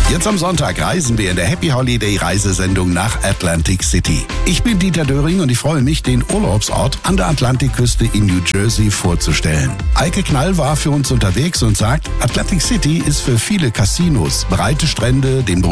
Jetzt am Sonntag reisen wir in der Happy Holiday Reisesendung nach Atlantic City. Ich bin Dieter Döring und ich freue mich, den Urlaubsort an der Atlantikküste in New Jersey vorzustellen. Eike Knall war für uns unterwegs und sagt, Atlantic City ist für viele Casinos, breite Strände, den